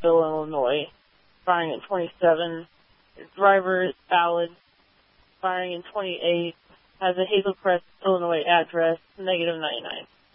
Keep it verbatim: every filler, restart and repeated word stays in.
Springfield, Illinois, firing at twenty-seven. His driver is valid, firing in twenty-eight, has a Hazel Crest, Illinois address, negative ninety-nine.